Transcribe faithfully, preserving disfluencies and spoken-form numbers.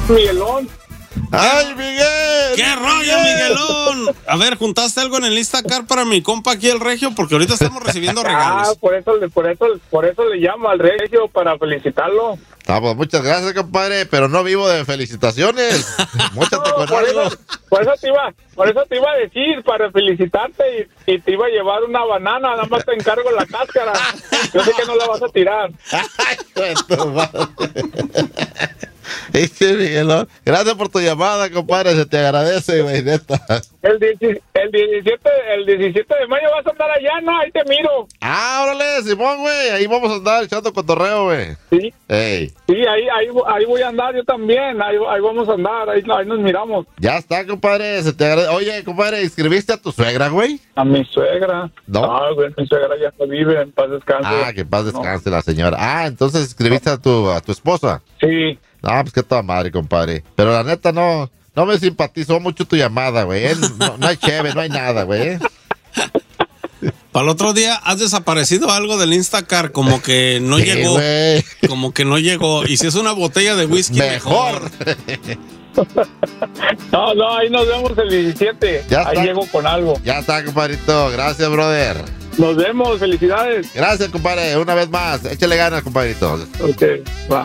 Miguelón. ¡Ay, Miguel! ¡Qué rollo, Miguelón! A ver, ¿juntaste algo en el Instacart para mi compa aquí el Regio? Porque ahorita estamos recibiendo regalos. Ah, por eso, por eso, por eso le llamo al Regio, para felicitarlo. Ah, pues muchas gracias, compadre, pero no vivo de felicitaciones. Móchate No, con por algo. eso, por eso te iba, por eso te iba a decir, para felicitarte, y, y te iba a llevar una banana, nada más te encargo la cáscara. Yo sé que no la vas a tirar. Ay, hijo de tu madre. Este, Miguelón, gracias por tu llamada, compadre, se te agradece, güey, neta. El, dieci- el diecisiete, el diecisiete de mayo vas a andar allá, ¿no? Ahí te miro. Ah, órale, Simón, güey, ahí vamos a andar echando cotorreo, güey. Sí. Ey, Sí, ahí, ahí, ahí voy a andar yo también, ahí, ahí vamos a andar, ahí, ahí nos miramos. ya está, compadre, se te agradece. Oye, compadre, ¿inscribiste a tu suegra, güey? A mi suegra. No. Ah, güey, mi suegra ya no vive, en paz descanse. Ah, que en paz descanse la señora. Ah, entonces inscribiste a tu, a tu esposa. Sí. Ah, pues que toda madre, compadre. Pero la neta no, no me simpatizó mucho tu llamada, güey. ¿eh? No, no hay chévere, no hay nada, güey. ¿eh? Para el otro día has desaparecido algo del Instacart, como que no Sí, llegó. güey. Como que no llegó. Y si es una botella de whisky, mejor. Mejor. No, no, ahí nos vemos el diecisiete. Ya ahí está. llego con algo. Ya está, compadrito. Gracias, brother. Nos vemos, felicidades. Gracias, compadre. Una vez más. Échale ganas, compadrito. Ok, va.